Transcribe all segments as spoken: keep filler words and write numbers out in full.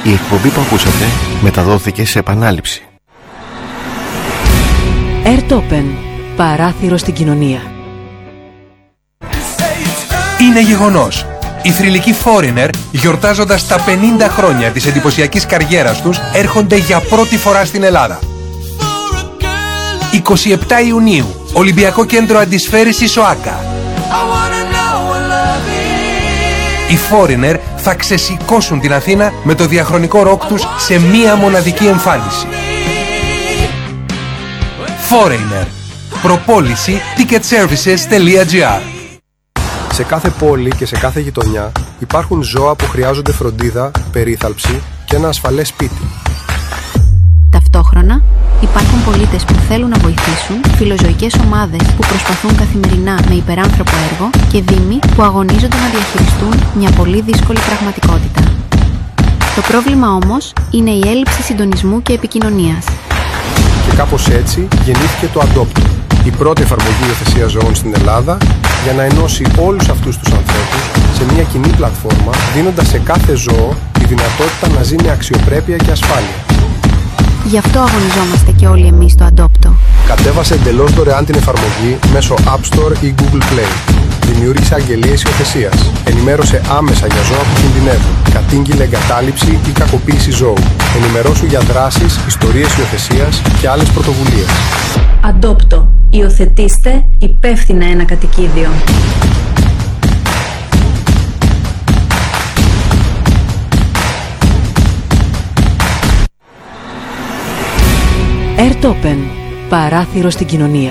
Η εκπομπή που ακούσατε μεταδόθηκε σε επανάληψη. Airtopen. Παράθυρο στην κοινωνία. Είναι γεγονός. Οι θρυλικοί Foreigner, γιορτάζοντας τα πενήντα χρόνια της εντυπωσιακής καριέρας τους, έρχονται για πρώτη φορά στην Ελλάδα. εικοστή εβδόμη Ιουνίου, Ολυμπιακό Κέντρο Αντισφαίρησης ΟΑΚΑ. Οι Foreigner θα ξεσηκώσουν την Αθήνα με το διαχρονικό ροκ τους σε μία μοναδική εμφάνιση. Foreigner. Προπόληση ticket services τελεία gr. Σε κάθε πόλη και σε κάθε γειτονιά υπάρχουν ζώα που χρειάζονται φροντίδα, περίθαλψη και ένα ασφαλές σπίτι. Ταυτόχρονα, υπάρχουν πολίτες που θέλουν να βοηθήσουν, φιλοζωικές ομάδες που προσπαθούν καθημερινά με υπεράνθρωπο έργο και δήμοι που αγωνίζονται να διαχειριστούν μια πολύ δύσκολη πραγματικότητα. Το πρόβλημα όμως είναι η έλλειψη συντονισμού και επικοινωνίας. Και κάπως έτσι γεννήθηκε το Adopt, η πρώτη εφαρμογή υιοθεσίας ζώων στην Ελλάδα, για να ενώσει όλους αυτούς τους ανθρώπους σε μια κοινή πλατφόρμα, δίνοντας σε κάθε ζώο τη δυνατότητα να ζει με αξιοπρέπεια και ασφάλεια. Γι' αυτό αγωνιζόμαστε και όλοι εμείς στο Adopto. Κατέβασε εντελώς δωρεάν την εφαρμογή μέσω App Store ή Google Play. Δημιούργησε αγγελίες υιοθεσίας. Ενημέρωσε άμεσα για ζώα που κινδυνεύουν. Κατήγγειλε εγκατάλειψη ή κακοποίηση ζώου. Ενημερώσου για δράσεις, ιστορίες υιοθεσίας και άλλες πρωτοβουλίες. Adopto. Υιοθετήστε υπεύθυνα ένα κατοικίδιο. Airtopen. Παράθυρο στην κοινωνία.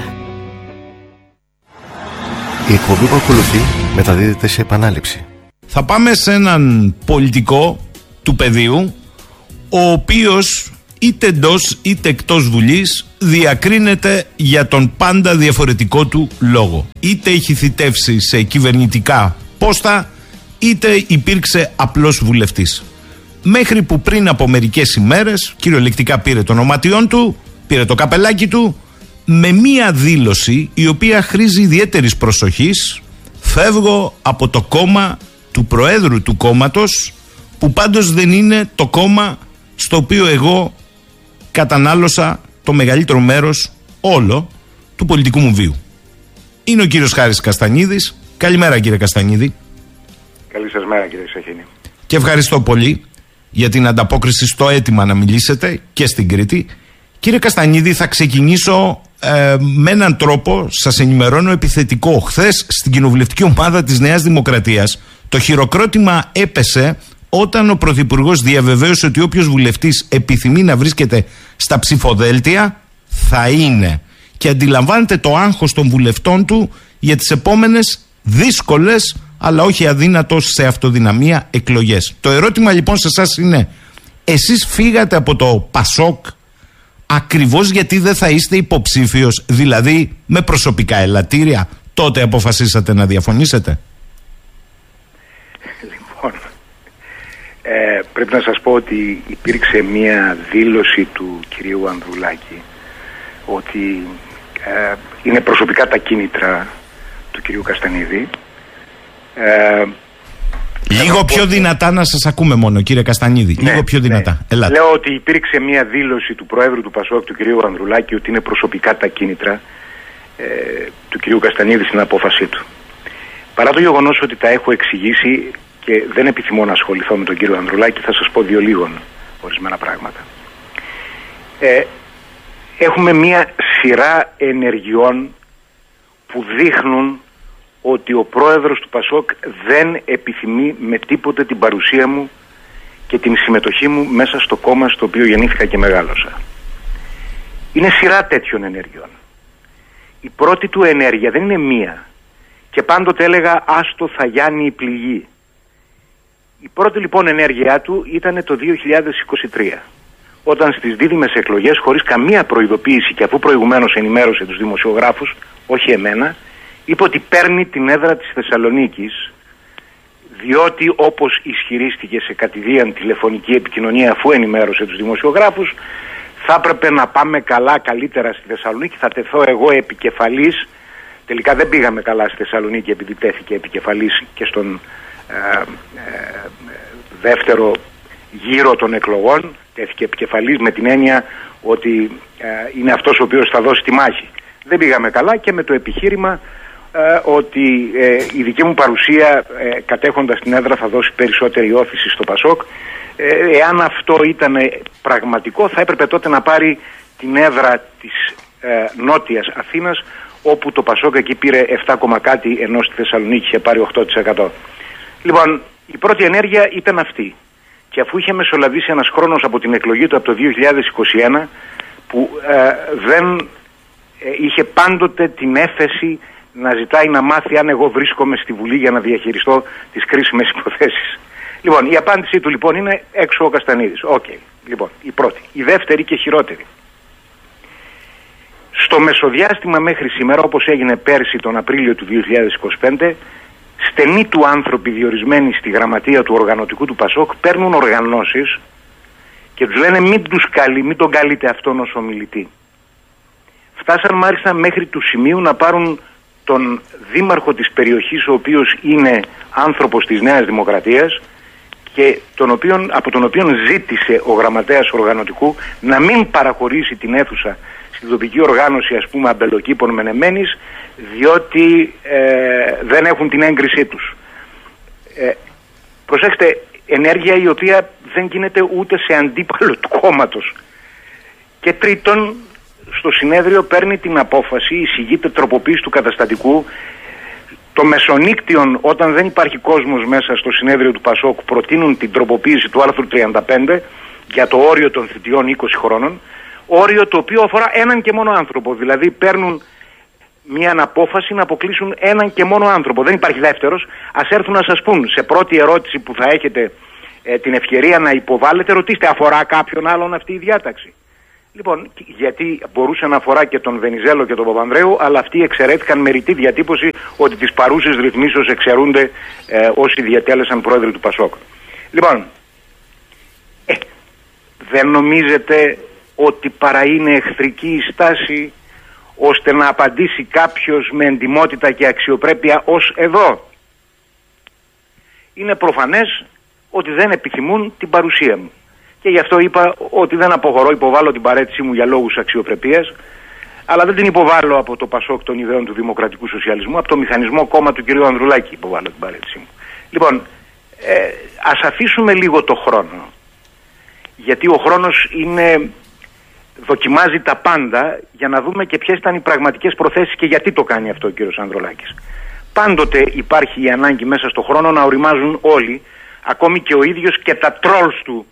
Η εκπομπή που ακολουθεί μεταδίδεται σε επανάληψη. Θα πάμε σε έναν πολιτικό του πεδίου, ο οποίος είτε εντός είτε εκτός Βουλής διακρίνεται για τον πάντα διαφορετικό του λόγο. Είτε έχει θητεύσει σε κυβερνητικά πόστα, είτε υπήρξε απλός βουλευτής. Μέχρι που πριν από μερικές ημέρες κυριολεκτικά πήρε το ονοματιόν του, πήρε το καπελάκι του, με μία δήλωση η οποία χρήζει ιδιαίτερης προσοχής: φεύγω από το κόμμα του Προέδρου του κόμματος, που πάντως δεν είναι το κόμμα στο οποίο εγώ κατανάλωσα το μεγαλύτερο μέρος όλο του πολιτικού μου βίου. Είναι ο κύριος Χάρης Καστανίδης. Καλημέρα, κύριε Καστανίδη. Καλή σας μέρα, κύριε Σαχίνη. Και ευχαριστώ πολύ για την ανταπόκριση στο αίτημα να μιλήσετε και στην Κρήτη. Κύριε Καστανίδη, θα ξεκινήσω ε, με έναν τρόπο, σας ενημερώνω, επιθετικό. Χθες στην κοινοβουλευτική ομάδα της Νέας Δημοκρατίας το χειροκρότημα έπεσε όταν ο Πρωθυπουργός διαβεβαίωσε ότι όποιος βουλευτής επιθυμεί να βρίσκεται στα ψηφοδέλτια θα είναι, και αντιλαμβάνεται το άγχος των βουλευτών του για τις επόμενες δύσκολες αλλά όχι αδύνατος σε αυτοδυναμία εκλογές. Το ερώτημα λοιπόν σε εσάς είναι: εσείς φύγατε από το ΠΑΣΟΚ ακριβώς γιατί δεν θα είστε υποψήφιος, δηλαδή με προσωπικά ελαττήρια, τότε αποφασίσατε να διαφωνήσετε? Λοιπόν, ε, πρέπει να σας πω ότι υπήρξε μία δήλωση του κυρίου Ανδρουλάκη ότι ε, είναι προσωπικά τα κίνητρα του κυρίου Καστανίδη. Ε, Λίγο πιο δυνατά να σας ακούμε μόνο, κύριε Καστανίδη. Ναι, λίγο πιο δυνατά. Ναι. Ελάτε. Λέω ότι υπήρξε μια δήλωση του Προέδρου του ΠΑΣΟΚ, του κυρίου Ανδρουλάκη, ότι είναι προσωπικά τα κίνητρα ε, του κυρίου Καστανίδη στην απόφασή του. Παρά το γεγονός ότι τα έχω εξηγήσει και δεν επιθυμώ να ασχοληθώ με τον κύριο Ανδρουλάκη, θα σας πω δύο λίγων ορισμένα πράγματα. Ε, έχουμε μια σειρά ενεργειών που δείχνουν ότι ο πρόεδρος του ΠΑΣΟΚ δεν επιθυμεί με τίποτε την παρουσία μου και την συμμετοχή μου μέσα στο κόμμα στο οποίο γεννήθηκα και μεγάλωσα. Είναι σειρά τέτοιων ενεργειών. Η πρώτη του ενέργεια δεν είναι μία, και πάντοτε έλεγα άστο θα γιάνει η πληγή. Η πρώτη λοιπόν ενέργειά του ήταν το δύο χιλιάδες είκοσι τρία, όταν στις δίδυμες εκλογές, χωρίς καμία προειδοποίηση και αφού προηγουμένως ενημέρωσε τους δημοσιογράφους, όχι εμένα, είπε ότι παίρνει την έδρα της Θεσσαλονίκης, διότι όπως ισχυρίστηκε σε κατηδίαν τηλεφωνική επικοινωνία αφού ενημέρωσε τους δημοσιογράφους, θα έπρεπε να πάμε καλά, καλύτερα στη Θεσσαλονίκη, θα τεθώ εγώ επικεφαλής. Τελικά δεν πήγαμε καλά στη Θεσσαλονίκη επειδή τέθηκε επικεφαλής και στον ε, ε, δεύτερο γύρω των εκλογών, τέθηκε επικεφαλής με την έννοια ότι ε, είναι αυτός ο οποίος θα δώσει τη μάχη. Δεν πήγαμε καλά και με το επιχείρημα ε, ότι ε, η δική μου παρουσία ε, κατέχοντας την έδρα θα δώσει περισσότερη όθηση στο Πασόκ. Ε, εάν αυτό ήταν πραγματικό, θα έπρεπε τότε να πάρει την έδρα της ε, Νότιας Αθήνας, όπου το Πασόκ εκεί πήρε επτά κάτι, ενώ στη Θεσσαλονίκη είχε πάρει οκτώ τοις εκατό. Λοιπόν, η πρώτη ενέργεια ήταν αυτή. Και αφού είχε μεσολαβήσει ένας χρόνος από την εκλογή του από το δύο χιλιάδες είκοσι ένα, που ε, δεν ε, είχε πάντοτε την έφεση να ζητάει να μάθει αν εγώ βρίσκομαι στη Βουλή για να διαχειριστώ τις κρίσιμες υποθέσεις. Λοιπόν, η απάντησή του λοιπόν είναι έξω ο Καστανίδης. Οκ. Okay. Λοιπόν, η πρώτη. Η δεύτερη και χειρότερη. Στο μεσοδιάστημα μέχρι σήμερα, όπως έγινε πέρσι τον Απρίλιο του δύο χιλιάδες είκοσι πέντε, στενοί του άνθρωποι διορισμένοι στη γραμματεία του οργανωτικού του Πασόκ παίρνουν οργανώσεις και τους λένε μην τους καλεί, μην τον καλείτε αυτόν ως ομιλητή. Φτάσαν μάλιστα μέχρι του σημείου να πάρουν τον δήμαρχο της περιοχής, ο οποίος είναι άνθρωπος της Νέας Δημοκρατίας και τον οποίον, από τον οποίο ζήτησε ο γραμματέας οργανωτικού να μην παραχωρήσει την αίθουσα στην τοπική οργάνωση, ας πούμε, αμπελοκήπων Μενεμένης, διότι ε, δεν έχουν την έγκρισή τους. Ε, προσέξτε, ενέργεια η οποία δεν γίνεται ούτε σε αντίπαλο του κόμματος. Και τρίτον, στο συνέδριο παίρνει την απόφαση, εισηγείται τροποποίηση του καταστατικού. Το μεσονύκτιον, όταν δεν υπάρχει κόσμος μέσα στο συνέδριο του Πασόκ, προτείνουν την τροποποίηση του άρθρου τριάντα πέντε για το όριο των θητιών είκοσι χρόνων, όριο το οποίο αφορά έναν και μόνο άνθρωπο. Δηλαδή παίρνουν μια απόφαση να αποκλείσουν έναν και μόνο άνθρωπο. Δεν υπάρχει δεύτερος. Ας έρθουν να σας πούν σε πρώτη ερώτηση που θα έχετε ε, την ευκαιρία να υποβάλλετε, ρωτήστε, αφορά κάποιον άλλον αυτή η διάταξη. Λοιπόν, γιατί μπορούσε να αφορά και τον Βενιζέλο και τον Παπανδρέου, αλλά αυτοί εξαιρέθηκαν με ρητή διατύπωση ότι τις παρούσες ρυθμίσεως εξαιρούνται ε, όσοι διατέλεσαν πρόεδροι του Πασόκ. Λοιπόν, ε, δεν νομίζετε ότι παρά είναι εχθρική η στάση ώστε να απαντήσει κάποιος με εντιμότητα και αξιοπρέπεια ως εδώ? Είναι προφανές ότι δεν επιθυμούν την παρουσία μου. Και γι' αυτό είπα ότι δεν αποχωρώ, υποβάλλω την παρέτησή μου για λόγους αξιοπρεπίας, αλλά δεν την υποβάλλω από το Πασόκ των ιδεών του Δημοκρατικού Σοσιαλισμού, από το μηχανισμό κόμμα του κ. Ανδρουλάκη υποβάλλω την παρέτησή μου. Λοιπόν, ε, ας αφήσουμε λίγο το χρόνο, γιατί ο χρόνος είναι, δοκιμάζει τα πάντα για να δούμε και ποιες ήταν οι πραγματικές προθέσεις και γιατί το κάνει αυτό ο κ. Ανδρουλάκης. Πάντοτε υπάρχει η ανάγκη μέσα στο χρόνο να οριμάζουν όλοι, ακόμη και ο ίδιος και τα τρόλς του,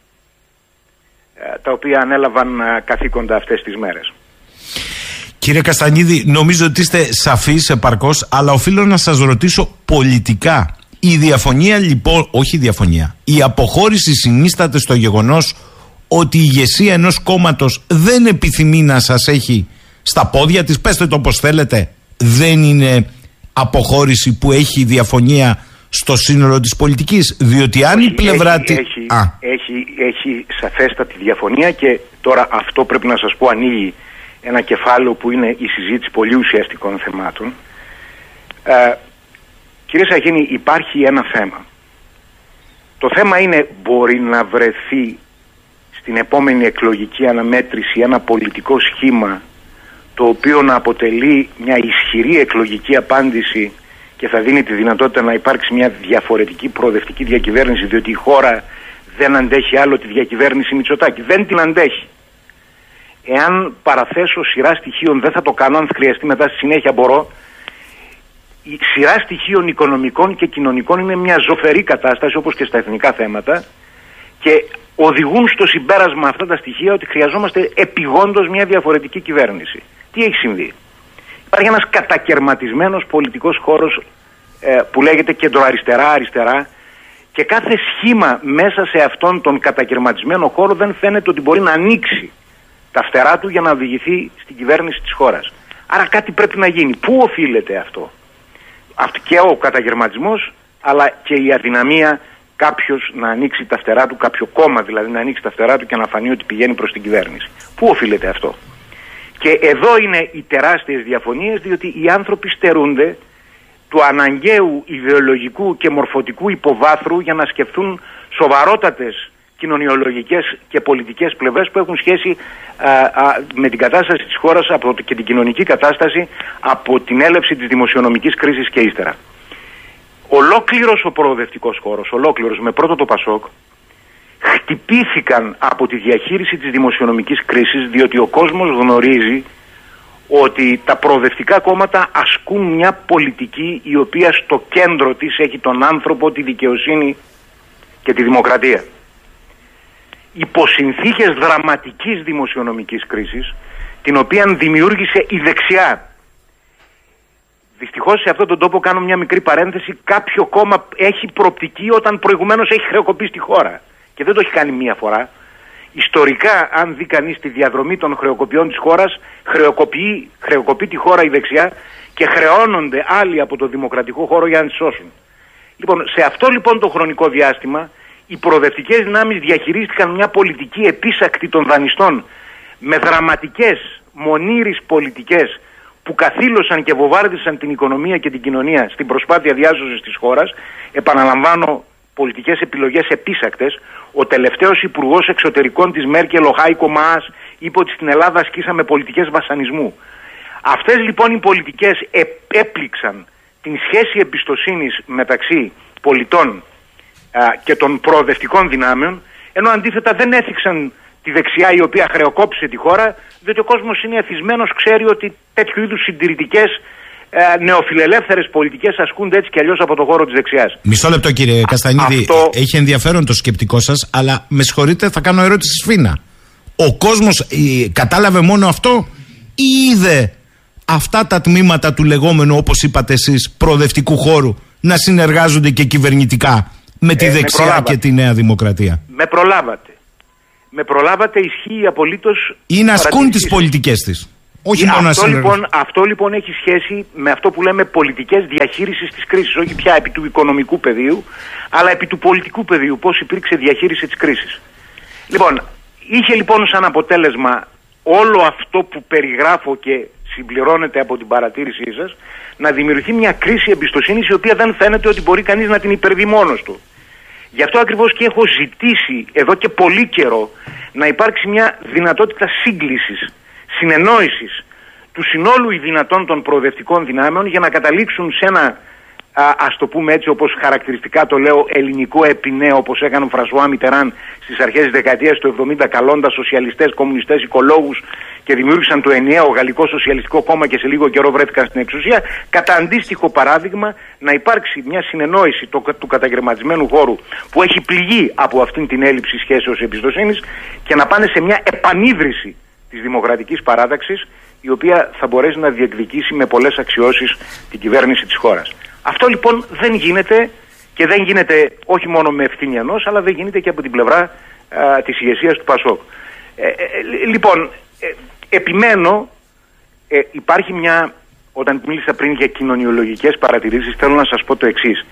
τα οποία ανέλαβαν καθήκοντα αυτές τις μέρες. Κύριε Καστανίδη, νομίζω ότι είστε σαφείς επαρκώς, αλλά οφείλω να σας ρωτήσω πολιτικά. Η διαφωνία λοιπόν, όχι η διαφωνία, η αποχώρηση συνίσταται στο γεγονός ότι η ηγεσία ενός κόμματος δεν επιθυμεί να σας έχει στα πόδια της? Πέστε το όπως θέλετε. Δεν είναι αποχώρηση που έχει διαφωνία στο σύνολο της πολιτικής? Διότι αν όχι, η πλευρά έχει, τη... έχει, έχει, έχει σαφέστατη διαφωνία και τώρα αυτό πρέπει να σας πω ανοίγει ένα κεφάλαιο που είναι η συζήτηση πολύ ουσιαστικών θεμάτων. Ε, κύριε Σαχίνη, υπάρχει ένα θέμα. Το θέμα είναι, μπορεί να βρεθεί στην επόμενη εκλογική αναμέτρηση ένα πολιτικό σχήμα το οποίο να αποτελεί μια ισχυρή εκλογική απάντηση και θα δίνει τη δυνατότητα να υπάρξει μια διαφορετική προοδευτική διακυβέρνηση, διότι η χώρα δεν αντέχει άλλο τη διακυβέρνηση Μητσοτάκη. Δεν την αντέχει. Εάν παραθέσω σειρά στοιχείων, δεν θα το κάνω, αν χρειαστεί μετά στη συνέχεια μπορώ. Η σειρά στοιχείων οικονομικών και κοινωνικών είναι μια ζωφερή κατάσταση, όπως και στα εθνικά θέματα, και οδηγούν στο συμπέρασμα αυτά τα στοιχεία ότι χρειαζόμαστε επιγόντως μια διαφορετική κυβέρνηση. Τι έχει συμβεί? Υπάρχει ένας κατακερματισμένος πολιτικός χώρος ε, που λέγεται κεντροαριστερά-αριστερά, και κάθε σχήμα μέσα σε αυτόν τον κατακερματισμένο χώρο δεν φαίνεται ότι μπορεί να ανοίξει τα φτερά του για να οδηγηθεί στην κυβέρνηση της χώρας. Άρα κάτι πρέπει να γίνει. Πού οφείλεται αυτό? Και ο καταγερματισμός, αλλά και η αδυναμία κάποιος να ανοίξει τα φτερά του, κάποιο κόμμα δηλαδή να ανοίξει τα φτερά του και να φανεί ότι πηγαίνει προς την κυβέρνηση. Πού οφείλεται αυτό? Και εδώ είναι οι τεράστιες διαφωνίες, διότι οι άνθρωποι στερούνται του αναγκαίου ιδεολογικού και μορφωτικού υποβάθρου για να σκεφτούν σοβαρότατες κοινωνιολογικές και πολιτικές πλευρές που έχουν σχέση α, α, με την κατάσταση της χώρας από, και την κοινωνική κατάσταση από την έλευση της δημοσιονομικής κρίσης και ύστερα. Ολόκληρος ο προοδευτικός χώρος, ολόκληρος με πρώτο το Πασόκ, χτυπήθηκαν από τη διαχείριση της δημοσιονομικής κρίσης, διότι ο κόσμος γνωρίζει ότι τα προοδευτικά κόμματα ασκούν μια πολιτική η οποία στο κέντρο της έχει τον άνθρωπο, τη δικαιοσύνη και τη δημοκρατία. Υπό συνθήκες δραματικής δημοσιονομικής κρίσης, την οποία δημιούργησε η δεξιά. Δυστυχώς σε αυτόν τον τόπο κάνω μια μικρή παρένθεση, κάποιο κόμμα έχει προοπτική όταν προηγουμένως έχει χρεοκοπήσει τη χώρα. Και δεν το έχει κάνει μία φορά. Ιστορικά, αν δει κανείς τη διαδρομή των χρεοκοπιών της χώρας, χρεοκοπεί, χρεοκοπεί τη χώρα η δεξιά και χρεώνονται άλλοι από το δημοκρατικό χώρο για να τη σώσουν. Λοιπόν, σε αυτό λοιπόν το χρονικό διάστημα, οι προοδευτικές δυνάμεις διαχειρίστηκαν μια πολιτική επίσακτη των δανειστών με δραματικές μονήρεις πολιτικές που καθήλωσαν και βοβάρδισαν την οικονομία και την κοινωνία στην προσπάθεια διάσωσης της χώρας. Επαναλαμβάνω, πολιτικές επιλογές επίσακτες. Ο τελευταίος υπουργός εξωτερικών της Μέρκελ, ο Χάικο Μαάς, είπε ότι στην Ελλάδα ασκήσαμε πολιτικές βασανισμού. Αυτές λοιπόν οι πολιτικές έπληξαν την σχέση εμπιστοσύνης μεταξύ πολιτών α, και των προοδευτικών δυνάμεων, ενώ αντίθετα δεν έθιξαν τη δεξιά η οποία χρεοκόπησε τη χώρα, διότι ο κόσμος είναι εθισμένος, ξέρει ότι τέτοιου είδους συντηρητικές Ε, νεοφιλελεύθερες πολιτικές ασκούνται έτσι κι αλλιώς από το χώρο της δεξιάς. Μισό λεπτό κύριε Καστανίδη, αυτό... έχει ενδιαφέρον το σκεπτικό σας, αλλά με συγχωρείτε, θα κάνω ερώτηση σφίνα. Ο κόσμος ε, κατάλαβε μόνο αυτό ή είδε αυτά τα τμήματα του λεγόμενου, όπως είπατε εσείς, προοδευτικού χώρου να συνεργάζονται και κυβερνητικά με τη ε, δεξιά με και τη Νέα Δημοκρατία? Με προλάβατε. Με προλάβατε, ισχύει απολύτως. Ή να ασκούν τις πολιτικές της. Όχι μόνο αυτό, λοιπόν, αυτό λοιπόν έχει σχέση με αυτό που λέμε πολιτικές διαχείρισης της κρίσης, όχι πια επί του οικονομικού πεδίου, αλλά επί του πολιτικού πεδίου, πώς υπήρξε διαχείριση της κρίσης. Λοιπόν, είχε λοιπόν σαν αποτέλεσμα όλο αυτό που περιγράφω και συμπληρώνεται από την παρατήρησή σας, να δημιουργηθεί μια κρίση εμπιστοσύνης η οποία δεν φαίνεται ότι μπορεί κανείς να την υπερβεί μόνος του. Γι' αυτό ακριβώς και έχω ζητήσει εδώ και πολύ καιρό να υπάρξει μια δυνατότητα σύγκλησης, συνεννόησης του συνόλου οι δυνατών των προοδευτικών δυνάμεων για να καταλήξουν σε ένα, α, ας το πούμε έτσι όπως χαρακτηριστικά το λέω, ελληνικό επινέο, όπως έκανε ο Φρανσουά Μιτεράν στις αρχές της δεκαετίας του εβδομήντα, καλώντας σοσιαλιστές, κομμουνιστές, οικολόγους και δημιούργησαν το ενιαίο Γαλλικό Σοσιαλιστικό Κόμμα και σε λίγο καιρό βρέθηκαν στην εξουσία. Κατά αντίστοιχο παράδειγμα, να υπάρξει μια συνεννόηση το, του καταγερματισμένου χώρου που έχει πληγεί από αυτήν την έλλειψη σχέσεως εμπιστοσύνης και να πάνε σε μια επανίδρυση της δημοκρατικής παράταξης, η οποία θα μπορέσει να διεκδικήσει με πολλές αξιώσεις την κυβέρνηση της χώρας. Αυτό λοιπόν δεν γίνεται, και δεν γίνεται όχι μόνο με ευθύνη ενός, αλλά δεν γίνεται και από την πλευρά α, της ηγεσίας του Πασόκ. Ε, ε, λοιπόν, ε, επιμένω, ε, υπάρχει μια, όταν μίλησα πριν για κοινωνιολογικές παρατηρήσεις, θέλω να σας πω το εξής.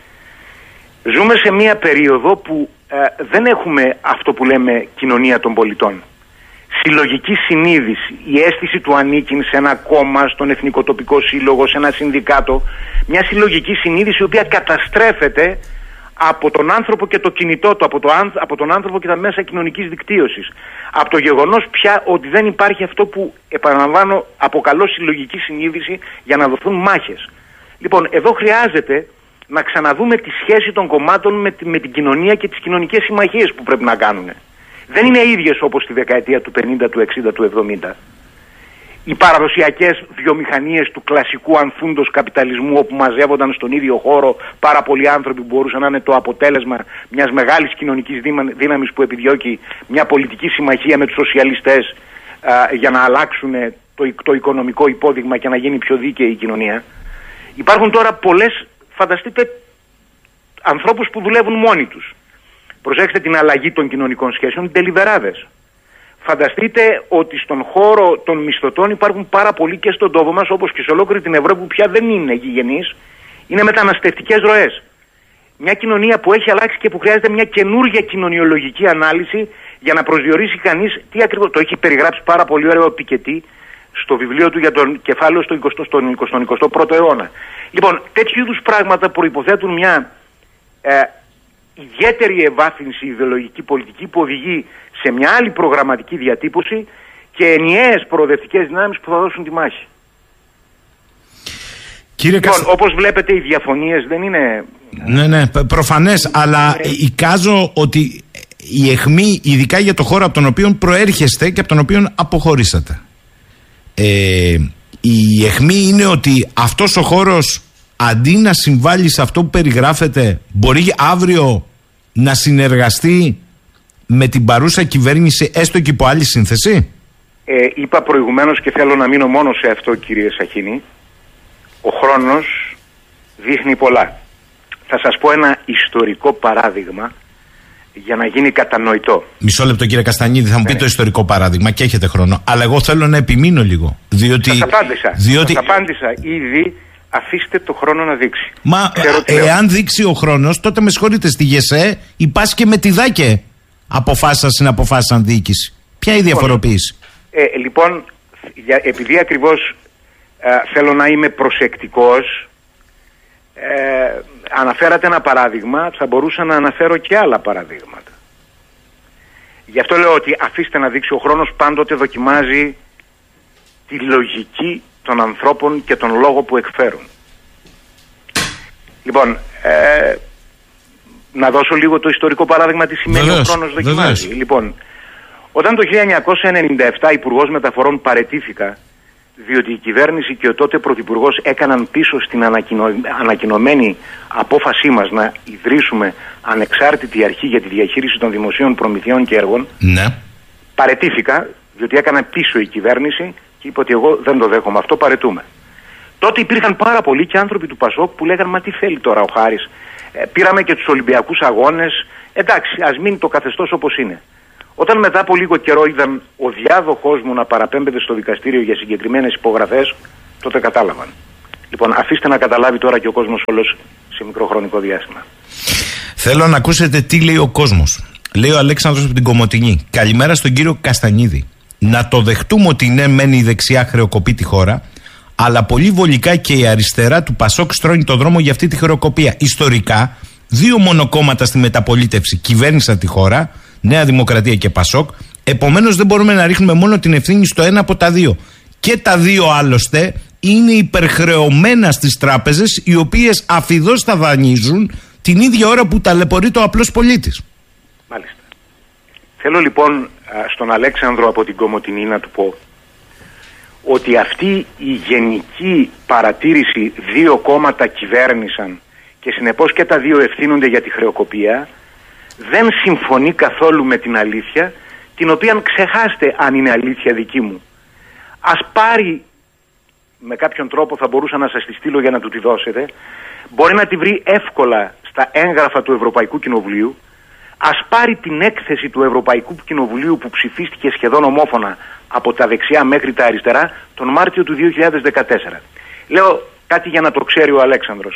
Ζούμε σε μια περίοδο που ε, δεν έχουμε αυτό που λέμε κοινωνία των πολιτών. Συλλογική συνείδηση, η αίσθηση του ανήκειν σε ένα κόμμα, στον εθνικοτοπικό σύλλογο, σε ένα συνδικάτο, μια συλλογική συνείδηση η οποία καταστρέφεται από τον άνθρωπο και το κινητό του, από, το, από τον άνθρωπο και τα μέσα κοινωνικής δικτύωσης. Από το γεγονός πια ότι δεν υπάρχει αυτό που, επαναλαμβάνω, αποκαλώ συλλογική συνείδηση για να δοθούν μάχες. Λοιπόν, εδώ χρειάζεται να ξαναδούμε τη σχέση των κομμάτων με, με την κοινωνία και τις κοινωνικές συμμαχίες που πρέπει να κάνουν. Δεν είναι ίδιες όπως τη δεκαετία του πενήντα, του εξήντα, του εβδομήντα. Οι παραδοσιακές βιομηχανίες του κλασικού ανθούντος καπιταλισμού, όπου μαζεύονταν στον ίδιο χώρο πάρα πολλοί άνθρωποι που μπορούσαν να είναι το αποτέλεσμα μιας μεγάλης κοινωνικής δύναμης που επιδιώκει μια πολιτική συμμαχία με τους σοσιαλιστές α, για να αλλάξουν το, το οικονομικό υπόδειγμα και να γίνει πιο δίκαιη η κοινωνία. Υπάρχουν τώρα πολλές, φανταστείτε, ανθρώπους που δουλεύουν μόνοι τους. Προσέξτε την αλλαγή των κοινωνικών σχέσεων, τελιβεράδες. Φανταστείτε ότι στον χώρο των μισθωτών υπάρχουν πάρα πολλοί και στον τόπο μας, όπως και σε ολόκληρη την Ευρώπη, που πια δεν είναι γηγενείς, είναι μεταναστευτικές ροές. Μια κοινωνία που έχει αλλάξει και που χρειάζεται μια καινούργια κοινωνιολογική ανάλυση για να προσδιορίσει κανείς τι ακριβώς. Το έχει περιγράψει πάρα πολύ ωραίο ο Πικετί στο βιβλίο του για τον κεφάλαιο στον εικοστό πρώτο αιώνα. Λοιπόν, τέτοιου είδους πράγματα προϋποθέτουν μια ε, ιδιαίτερη ευάθυνση ιδεολογική πολιτική που οδηγεί σε μια άλλη προγραμματική διατύπωση και ενιαίες προοδευτικές δυνάμεις που θα δώσουν τη μάχη. Κύριε λοιπόν, Καστα... όπως βλέπετε οι διαφωνίες δεν είναι... Ναι, ναι, προφανές, αλλά εικάζω ότι η αιχμή, ειδικά για το χώρο από τον οποίο προέρχεστε και από τον οποίο αποχωρήσατε, ε, η αιχμή είναι ότι αυτός ο χώρος, αντί να συμβάλλει σε αυτό που περιγράφεται, μπορεί αύριο να συνεργαστεί με την παρούσα κυβέρνηση, έστω και υπό άλλη σύνθεση. Ε, είπα προηγουμένως και θέλω να μείνω μόνο σε αυτό, κύριε Σαχίνη. Ο χρόνος δείχνει πολλά. Θα σας πω ένα ιστορικό παράδειγμα για να γίνει κατανοητό. Μισό λεπτό, κύριε Καστανίδη, θα μου πει ναι. το ιστορικό παράδειγμα και έχετε χρόνο. Αλλά εγώ θέλω να επιμείνω λίγο. Διότι, σας απάντησα. Διότι... Σας απάντησα ήδη. Αφήστε το χρόνο να δείξει. Μα εάν δείξει ο χρόνος, τότε με συγχωρείτε, στη ΓΕΣΕ υπάρχει και με τη ΔΑΚΕ αποφάσισαν, συναποφάσισαν διοίκηση. Ποια είναι η διαφοροποίηση? Ε, λοιπόν, για, επειδή ακριβώς ε, θέλω να είμαι προσεκτικός, ε, αναφέρατε ένα παράδειγμα, θα μπορούσα να αναφέρω και άλλα παραδείγματα. Γι' αυτό λέω ότι αφήστε να δείξει ο χρόνος, πάντοτε δοκιμάζει τη λογική των ανθρώπων και τον λόγο που εκφέρουν. Λοιπόν, ε, να δώσω λίγο το ιστορικό παράδειγμα τι σημαίνει βεβαίως, ο χρόνος δοκιμάζει. Βεβαίως. Λοιπόν, όταν το χίλια εννιακόσια ενενήντα επτά υπουργός μεταφορών παραιτήθηκα, διότι η κυβέρνηση και ο τότε πρωθυπουργός έκαναν πίσω στην ανακοινω... ανακοινωμένη απόφασή μας να ιδρύσουμε ανεξάρτητη αρχή για τη διαχείριση των δημοσίων προμηθειών και έργων, ναι. παραιτήθηκα, διότι έκανε πίσω η κυβέρνηση και είπε ότι εγώ δεν το δέχομαι αυτό, παρετούμε. Τότε υπήρχαν πάρα πολλοί και άνθρωποι του Πασόκ που λέγαν μα τι θέλει τώρα ο Χάρης. Ε, πήραμε και τους Ολυμπιακούς Αγώνες, εντάξει ας μείνει το καθεστώς όπως είναι. Όταν μετά από λίγο καιρό είδαν ο διάδοχός μου να παραπέμπεται στο δικαστήριο για συγκεκριμένες υπογραφές, τότε κατάλαβαν. Λοιπόν, αφήστε να καταλάβει τώρα και ο κόσμος όλος σε μικρό χρονικό διάστημα. Θέλω να ακούσετε τι λέει ο κόσμος. Λέει ο Αλέξανδρος από την Κομοτηνή. Καλημέρα στον κύριο Καστανίδη. Να το δεχτούμε ότι ναι, μένει η δεξιά χρεοκοπεί τη χώρα, αλλά πολύ βολικά και η αριστερά του Πασόκ στρώνει το δρόμο για αυτή τη χρεοκοπία. Ιστορικά, δύο μονοκόμματα στη μεταπολίτευση κυβέρνησαν τη χώρα, Νέα Δημοκρατία και Πασόκ. Επομένως, δεν μπορούμε να ρίχνουμε μόνο την ευθύνη στο ένα από τα δύο. Και τα δύο άλλωστε είναι υπερχρεωμένα στις τράπεζες, οι οποίες αφιδώς θα δανείζουν την ίδια ώρα που ταλαιπωρείται ο απλός πολίτης. Μάλιστα. Θέλω λοιπόν στον Αλέξανδρο από την Κομοτηνή να του πω ότι αυτή η γενική παρατήρηση δύο κόμματα κυβέρνησαν και συνεπώς και τα δύο ευθύνονται για τη χρεοκοπία δεν συμφωνεί καθόλου με την αλήθεια, την οποία ξεχάστε αν είναι αλήθεια δική μου. Ας πάρει, με κάποιον τρόπο θα μπορούσα να σας τη στείλω για να του τη δώσετε, μπορεί να τη βρει εύκολα στα έγγραφα του Ευρωπαϊκού Κοινοβουλίου. Ας πάρει την έκθεση του Ευρωπαϊκού Κοινοβουλίου που ψηφίστηκε σχεδόν ομόφωνα από τα δεξιά μέχρι τα αριστερά τον Μάρτιο του δύο χιλιάδες δεκατέσσερα. Λέω κάτι για να το ξέρει ο Αλέξανδρος.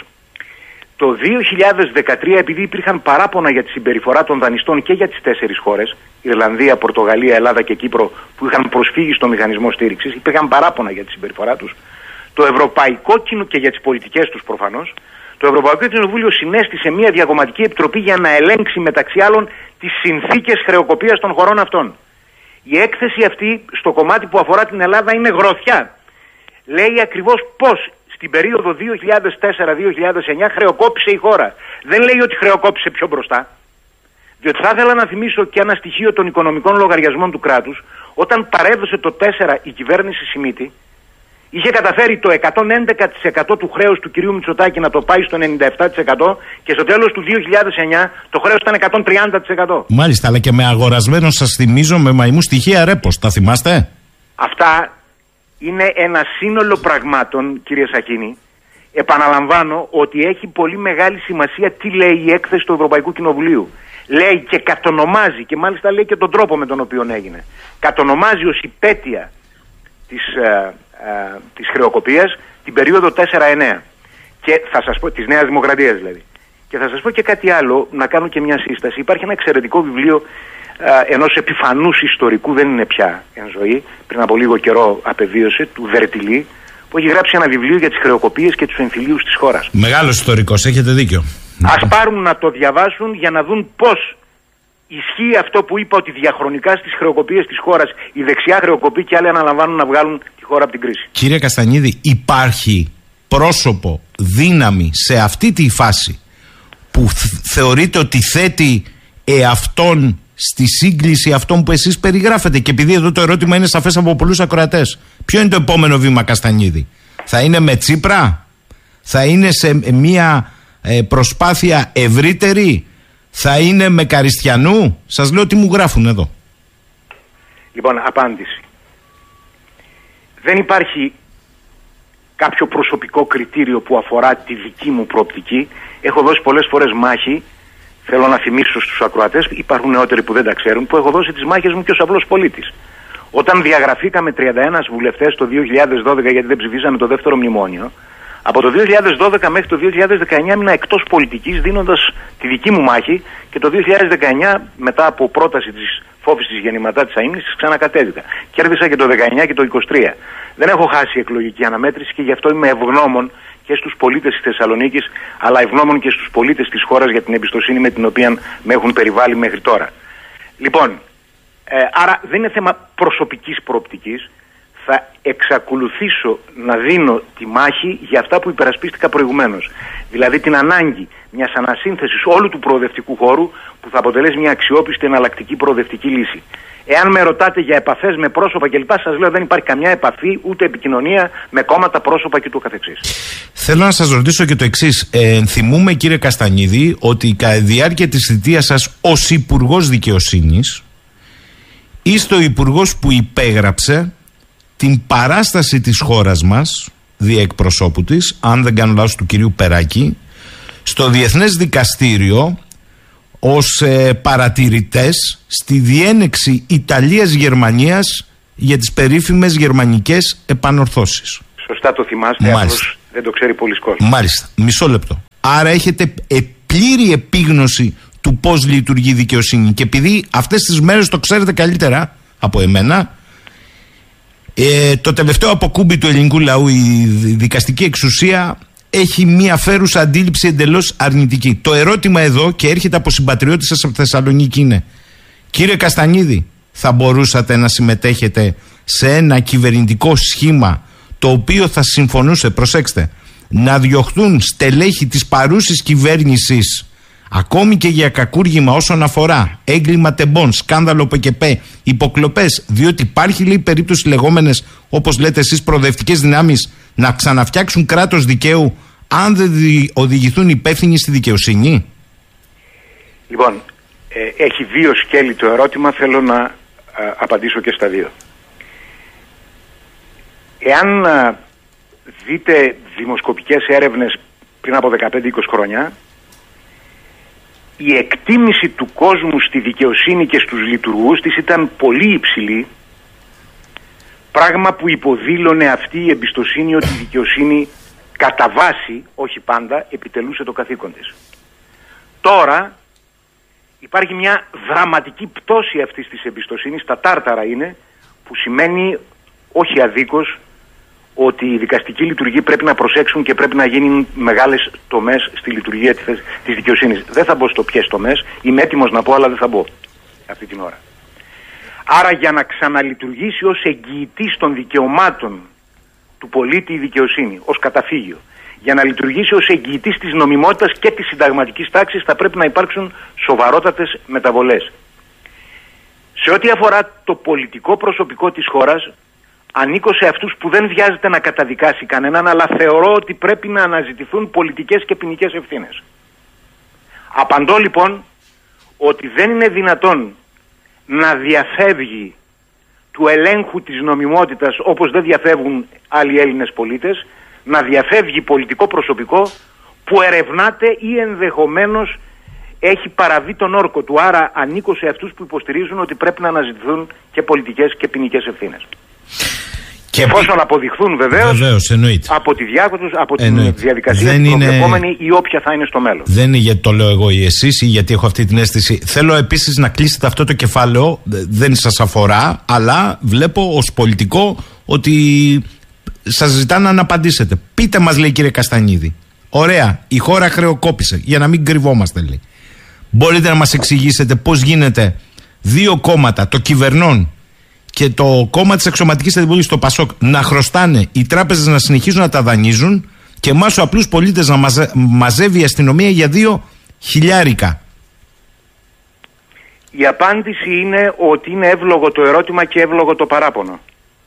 Το δύο χιλιάδες δεκατρία, επειδή υπήρχαν παράπονα για τη συμπεριφορά των δανειστών και για τις τέσσερις χώρες, Ιρλανδία, Πορτογαλία, Ελλάδα και Κύπρο, που είχαν προσφύγει στο μηχανισμό στήριξης, υπήρχαν παράπονα για τη συμπεριφορά τους, το Ευρωπαϊκό Κοινοβούλιο και για τις πολιτικές τους προφανώς, το Ευρωπαϊκό Κοινοβούλιο συνέστησε μια διακομματική επιτροπή για να ελέγξει μεταξύ άλλων τις συνθήκες χρεοκοπίας των χωρών αυτών. Η έκθεση αυτή στο κομμάτι που αφορά την Ελλάδα είναι γροθιά. Λέει ακριβώς πώς στην περίοδο δύο χιλιάδες τέσσερα δύο χιλιάδες εννιά χρεοκόπησε η χώρα. Δεν λέει ότι χρεοκόπησε πιο μπροστά. Διότι θα ήθελα να θυμίσω και ένα στοιχείο των οικονομικών λογαριασμών του κράτους. Όταν παρέδωσε το τέσσερα η κυβέρνηση Σιμίτη, είχε καταφέρει το εκατόν έντεκα τοις εκατό του χρέους του κυρίου Μητσοτάκη να το πάει στο ενενήντα επτά τοις εκατό και στο τέλος του δύο χιλιάδες εννιά το χρέος ήταν εκατόν τριάντα τοις εκατό. Μάλιστα, αλλά και με αγορασμένο, σας θυμίζω, με μαϊμού στοιχεία ρέπος. Τα θυμάστε? Αυτά είναι ένα σύνολο πραγμάτων, κύριε Σαχίνη. Επαναλαμβάνω ότι έχει πολύ μεγάλη σημασία τι λέει η έκθεση του Ευρωπαϊκού Κοινοβουλίου. Λέει και κατονομάζει, και μάλιστα λέει και τον τρόπο με τον οποίο έγινε. Κατονομάζει ως υπέτεια της, ε, ε, της χρεοκοπίας την περίοδο τέσσερα εννέα. Και θα σας πω, της Νέας Δημοκρατίας δηλαδή. Και θα σας πω και κάτι άλλο, να κάνω και μια σύσταση. Υπάρχει ένα εξαιρετικό βιβλίο ε, ενός επιφανούς ιστορικού, δεν είναι πια εν ζωή, πριν από λίγο καιρό απεβίωσε, του Δερτιλή, που έχει γράψει ένα βιβλίο για τις χρεοκοπίες και τους εμφυλίους της χώρας. Μεγάλος ιστορικός, έχετε δίκιο. Ναι. Ας πάρουν να το διαβάσουν για να δουν πώς ισχύει αυτό που είπα, ότι διαχρονικά στις χρεοκοπίες της χώρας η δεξιά χρεοκοπεί και άλλοι αναλαμβάνουν να βγάλουν τη χώρα από την κρίση. Κύριε Καστανίδη, υπάρχει πρόσωπο, δύναμη σε αυτή τη φάση που θεωρείτε ότι θέτει εαυτόν στη σύγκληση αυτών που εσείς περιγράφετε? Και επειδή εδώ το ερώτημα είναι σαφές από πολλούς ακροατές, ποιο είναι το επόμενο βήμα, Καστανίδη? Θα είναι με Τσίπρα? Θα είναι σε μια ε, προσπάθεια ευρύτερη? Θα είναι με Καριστιανού? Σας λέω τι μου γράφουν εδώ. Λοιπόν, απάντηση. Δεν υπάρχει κάποιο προσωπικό κριτήριο που αφορά τη δική μου προοπτική. Έχω δώσει πολλές φορές μάχη. Θέλω να θυμίσω στους ακροατές, υπάρχουν νεότεροι που δεν τα ξέρουν, που έχω δώσει τις μάχες μου και ως απλός πολίτης. Όταν διαγραφήκαμε τριάντα ένα βουλευτές το δύο χιλιάδες δώδεκα γιατί δεν ψηφίσαμε το δεύτερο μνημόνιο, από το δύο χιλιάδες δώδεκα μέχρι το δύο χιλιάδες δεκαεννιά ήμουν εκτός πολιτικής, δίνοντας τη δική μου μάχη, και το δύο χιλιάδες δεκαεννιά, μετά από πρόταση της φόβης της γεννηματά της αείμνησης, ξανακατέβηκα. Κέρδισα και το δεκαεννιά και το είκοσι τρία. Δεν έχω χάσει εκλογική αναμέτρηση και γι' αυτό είμαι ευγνώμων και στους πολίτες της Θεσσαλονίκης, αλλά ευγνώμων και στους πολίτες της χώρας για την εμπιστοσύνη με την οποία με έχουν περιβάλει μέχρι τώρα. Λοιπόν, ε, άρα δεν είναι θέμα προσωπικής προοπτικής. Θα εξακολουθήσω να δίνω τη μάχη για αυτά που υπερασπίστηκα προηγουμένως. Δηλαδή την ανάγκη μιας ανασύνθεσης όλου του προοδευτικού χώρου που θα αποτελέσει μια αξιόπιστη εναλλακτική προοδευτική λύση. Εάν με ρωτάτε για επαφές με πρόσωπα κλπ., σας λέω δεν υπάρχει καμιά επαφή ούτε επικοινωνία με κόμματα, πρόσωπα και του καθεξής. Θέλω να σας ρωτήσω και το εξής. Ε, θυμούμε, κύριε Καστανίδη, ότι κατά τη διάρκεια της θητείας σας ως Υπουργός Δικαιοσύνης είστε ο Υπουργός που υπέγραψε την παράσταση της χώρας μας, δια εκπροσώπου της, αν δεν κάνω λάθος του κυρίου Περάκη, στο Διεθνές Δικαστήριο ως ε, παρατηρητές στη διένεξη Ιταλίας-Γερμανίας για τις περίφημες γερμανικές επανορθώσεις. Σωστά το θυμάστε, απλώς δεν το ξέρει πολλοί κόσμος. Μάλιστα, μισό λεπτό. Άρα έχετε ε, πλήρη επίγνωση του πώς λειτουργεί η δικαιοσύνη, και επειδή αυτές τις μέρες το ξέρετε καλύτερα από εμένα, ε, το τελευταίο αποκούμπι του ελληνικού λαού, η δικαστική εξουσία, έχει μία φέρουσα αντίληψη εντελώς αρνητική. Το ερώτημα εδώ, και έρχεται από συμπατριώτες σας από τη Θεσσαλονίκη, είναι: κύριε Καστανίδη, θα μπορούσατε να συμμετέχετε σε ένα κυβερνητικό σχήμα το οποίο θα συμφωνούσε, προσέξτε, να διωχθούν στελέχη της παρούσης κυβέρνησης ακόμη και για κακούργημα όσον αφορά έγκλημα τεμπών, σκάνδαλο ΠΚΠ, υποκλοπές, διότι υπάρχει, λέει, περίπτωση λεγόμενες, όπως λέτε εσείς, προοδευτικές δυνάμεις να ξαναφτιάξουν κράτος δικαίου αν δεν οδηγηθούν υπεύθυνοι στη δικαιοσύνη? Λοιπόν, ε, έχει δύο σκέλη το ερώτημα, θέλω να α, απαντήσω και στα δύο. Εάν α, δείτε δημοσκοπικές έρευνες πριν από δεκαπέντε είκοσι χρόνια, η εκτίμηση του κόσμου στη δικαιοσύνη και στους λειτουργούς της ήταν πολύ υψηλή, πράγμα που υποδήλωνε αυτή η εμπιστοσύνη ότι η δικαιοσύνη κατά βάση, όχι πάντα, επιτελούσε το καθήκον της. Τώρα υπάρχει μια δραματική πτώση αυτής της εμπιστοσύνης, τα τάρταρα είναι, που σημαίνει όχι αδίκως ότι οι δικαστικοί λειτουργοί πρέπει να προσέξουν και πρέπει να γίνουν μεγάλες τομές στη λειτουργία της δικαιοσύνης. Δεν θα μπω στο ποιες τομές, είμαι έτοιμος να πω, αλλά δεν θα μπω αυτή την ώρα. Άρα για να ξαναλειτουργήσει ως εγγυητής των δικαιωμάτων του πολίτη η δικαιοσύνη, ως καταφύγιο, για να λειτουργήσει ως εγγυητής της νομιμότητας και της συνταγματικής τάξης, θα πρέπει να υπάρξουν σοβαρότατες μεταβολές. Σε ό,τι αφορά το πολιτικό προσωπικό της χώρας, ανήκω σε αυτούς που δεν βιάζεται να καταδικάσει κανέναν, αλλά θεωρώ ότι πρέπει να αναζητηθούν πολιτικές και ποινικές ευθύνες. Απαντώ λοιπόν ότι δεν είναι δυνατόν να διαφεύγει του ελέγχου της νομιμότητας, όπως δεν διαφεύγουν άλλοι Έλληνες πολίτες, να διαφεύγει πολιτικό προσωπικό που ερευνάται ή ενδεχομένως έχει παραβεί τον όρκο του. Άρα ανήκω σε αυτούς που υποστηρίζουν ότι πρέπει να αναζητηθούν και πολιτικές και ποινικές ευθύνες. Και εφόσον αποδειχθούν βεβαίως, βεβαίως από τη διάκοτος, από τη διαδικασία την προβλεπόμενη είναι... ή όποια θα είναι στο μέλλον. Δεν είναι γιατί το λέω εγώ ή εσείς ή γιατί έχω αυτή την αίσθηση. Θέλω επίσης να κλείσετε αυτό το κεφάλαιο, δεν σας αφορά, αλλά βλέπω ως πολιτικό ότι σας ζητάνε να απαντήσετε. Πείτε μας, λέει, κύριε Καστανίδη, Ωραία, η χώρα χρεοκόπησε, για να μην κρυβόμαστε, λέει. Μπορείτε να μας εξηγήσετε πώς γίνεται δύο κόμματα, το κυβερνών και το κόμμα της εξωματικής αντιπολίτευσης, το ΠΑΣΟΚ, να χρωστάνε, οι τράπεζες να συνεχίζουν να τα δανείζουν και εμάς, ο απλούς πολίτες, να μαζε, μαζεύει η αστυνομία για δύο χιλιάρικα? Η απάντηση είναι ότι είναι εύλογο το ερώτημα και εύλογο το παράπονο.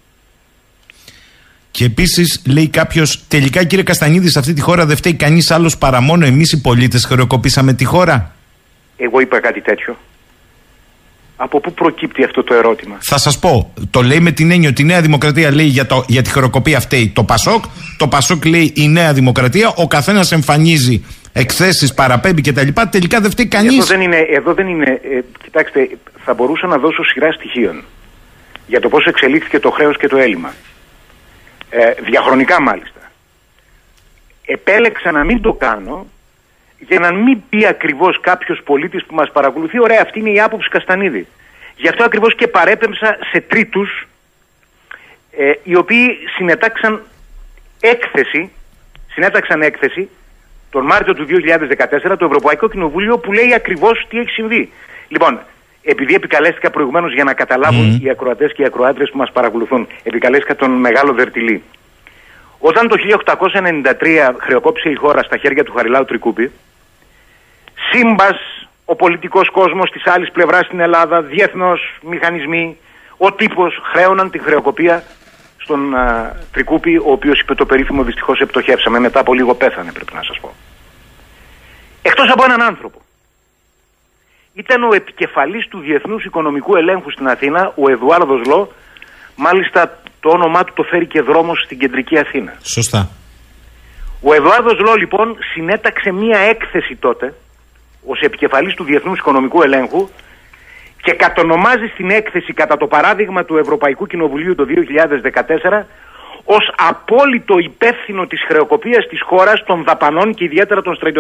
Και επίσης λέει κάποιος, τελικά κύριε Καστανίδη, σε αυτή τη χώρα δεν φταίει κανείς άλλος παρά μόνο εμείς οι πολίτες χρεοκοπήσαμε τη χώρα? Εγώ είπα κάτι τέτοιο? Από πού προκύπτει αυτό το ερώτημα? Θα σας πω, το λέει με την έννοια ότι η Νέα Δημοκρατία λέει για, το, για τη χρεοκοπία φταίει το ΠΑΣΟΚ, το ΠΑΣΟΚ λέει η Νέα Δημοκρατία, ο καθένας εμφανίζει εκθέσεις, παραπέμπει κτλ. Τελικά δεν φταίει κανείς. Εδώ δεν είναι, εδώ δεν είναι ε, κοιτάξτε, θα μπορούσα να δώσω σειρά στοιχείων για το πώς εξελίχθηκε το χρέος και το έλλειμμα. Ε, διαχρονικά μάλιστα. Επέλεξα να μην το κάνω για να μην πει ακριβώς κάποιος πολίτης που μας παρακολουθεί, ωραία, αυτή είναι η άποψη Καστανίδη. Γι' αυτό ακριβώς και παρέπεμψα σε τρίτους ε, οι οποίοι συνέταξαν έκθεση, συνέταξαν έκθεση τον Μάρτιο του δύο χιλιάδες δεκατέσσερα το Ευρωπαϊκό Κοινοβούλιο, που λέει ακριβώς τι έχει συμβεί. Λοιπόν, επειδή επικαλέστηκα προηγουμένως για να καταλάβουν mm. οι ακροατές και οι ακροάτρες που μας παρακολουθούν, επικαλέστηκα τον μεγάλο Δερτιλή. Όταν το χίλια οκτακόσια ενενήντα τρία χρεοκόπησε η χώρα στα χέρια του Χαριλάου Τρικούπη, σύμπας ο πολιτικός κόσμος της άλλης πλευράς στην Ελλάδα, διεθνώς μηχανισμοί, ο τύπος χρέωναν τη χρεοκοπία στον α, Τρικούπη, ο οποίος είπε το περίφημο «δυστυχώς επτοχεύσαμε», μετά από λίγο πέθανε, πρέπει να σας πω. Εκτός από έναν άνθρωπο. Ήταν ο επικεφαλής του Διεθνούς Οικονομικού Ελέγχου στην Αθήνα, ο Εδουάρδος Λό, μάλιστα το όνομά του το φέρει και δρόμος στην κεντρική Αθήνα. Σωστά. Ο Εδουάρδος Λό λοιπόν συνέταξε μία έκθεση τότε, ως επικεφαλής του Διεθνούς Οικονομικού Ελέγχου, και κατονομάζει στην έκθεση, κατά το παράδειγμα του Ευρωπαϊκού Κοινοβουλίου το δύο χιλιάδες δεκατέσσερα, ως απόλυτο υπεύθυνο της χρεοκοπίας της χώρας, των δαπανών και ιδιαίτερα των στρατιωτικών